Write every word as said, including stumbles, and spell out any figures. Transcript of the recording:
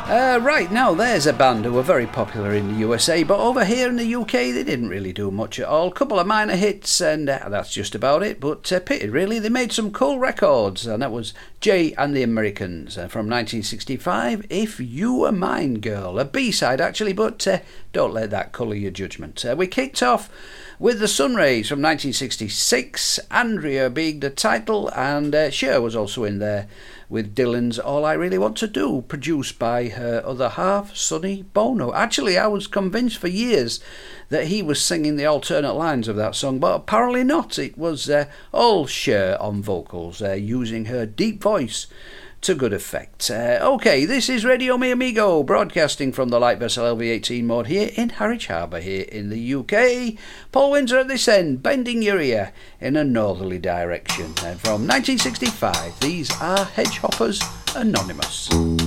Uh, right, now there's a band who were very popular in the U S A, but over here in the U K they didn't really do much at all. A couple of minor hits and uh, that's just about it, but uh, pity really. They made some cool records, and that was Jay and the Americans uh, from nineteen sixty-five, If You Were Mine Girl, a B-side actually, but uh, don't let that colour your judgment. Uh, we kicked off with the Sunrays from nineteen sixty-six, Andrea being the title, and uh, Cher was also in there with Dylan's All I Really Want to Do, produced by her other half, Sonny Bono. Actually, I was convinced for years that he was singing the alternate lines of that song, but apparently not. It was uh, all Cher on vocals, uh, using her deep voice to good effect. Uh, OK, this is Radio Mi Amigo, broadcasting from the light vessel L V eighteen mode here in Harwich Harbour here in the U K. Paul Windsor at this end, bending your ear in a northerly direction. And from nineteen sixty-five, these are Hedgehoppers Anonymous.